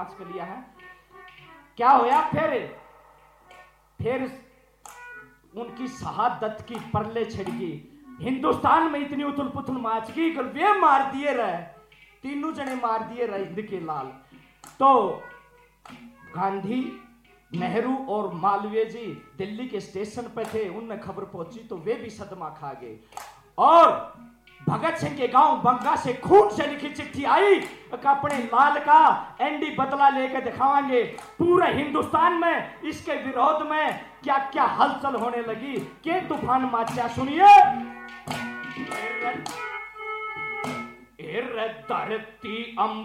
माच कर लिया है। क्या होया फिर उनकी शहादत की परले छिड़की। हिंदुस्तान में इतनी उथल पुथल माच की कि वे मार दिए रहे, तीनों जने मार दिए रहे हिंद के लाल। तो गांधी, नेहरू और मालवीय जी दिल्ली के स्टेशन पे थे, उनमें खबर पहुंची तो वे भी सदमा खा गए। और भगत सिंह के गांव बंगा से खून से लिखी चिट्ठी आई कि अपने लाल का एंडी बदला लेकर दिखाएंगे। पूरे हिंदुस्तान में इसके विरोध में क्या क्या हलचल होने लगी। के तूफान माचा सुनिए। धरती